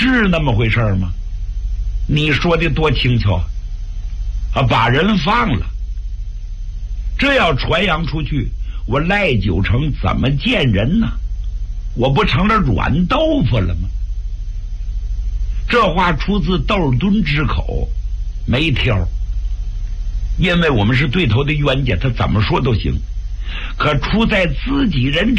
是那么回事吗？你说的多轻巧啊！把人放了，这要传扬出去，我赖九成怎么见人呢？我不成了软豆腐了吗？这话出自窦敦之口，没挑，因为我们是对头的冤家，他怎么说都行。可出在自己人